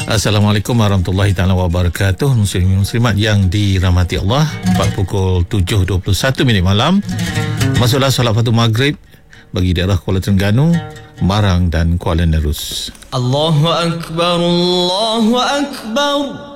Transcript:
Assalamualaikum warahmatullahi taala wabarakatuh. Muslimin muslimat yang dirahmati Allah, 7:21 malam. Masuklah solat fardu maghrib bagi daerah Kuala Terengganu, Marang dan Kuala Nerus. Allahu akbar, Allahu akbar.